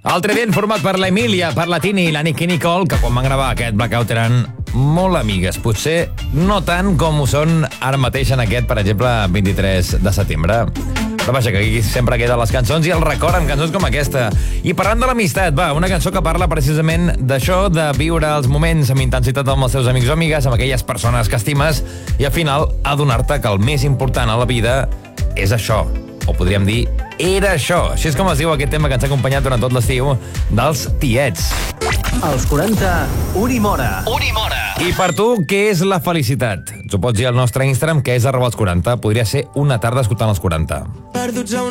El trident format per l'Emília, per la Tini i la Nicki Nicole, que quan van gravar aquest Blackout eren molt amigues. Potser no tant com ho són ara mateix en aquest, per exemple, 23 de setembre. Però vaja, que aquí sempre queden les cançons i el record amb cançons com aquesta. I parlant de l'amistat, va, una cançó que parla precisament d'això, de viure els moments amb intensitat amb els teus amics o amigues, amb aquelles persones que estimes, i al final adonar-te que el més important a la vida és això. O podríem dir, era això. Així és com es diu aquest tema que ens ha acompanyat durant tot l'estiu dels Tiets. Als 40, Unimora. I per tu, què és la felicitat? Ens ho pots dir al nostre Instagram, que és @els40. Podria ser una tarda escoltant els 40. Perduts a